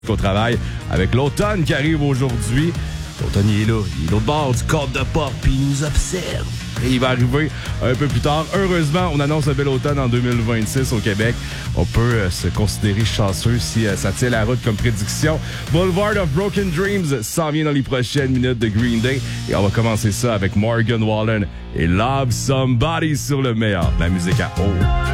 Au travail avec l'automne qui arrive aujourd'hui. L'automne, il est là. Il est l'autre bord du cadre de porte, puis il nous observe. Et il va arriver un peu plus tard. Heureusement, on annonce un bel automne en 2026 au Québec. On peut se considérer chanceux si ça tient la route comme prédiction. Boulevard of Broken Dreams s'en vient dans les prochaines minutes de Green Day. Et on va commencer ça avec Morgan Wallen et Love Somebody sur le meilleur de la musique à haut.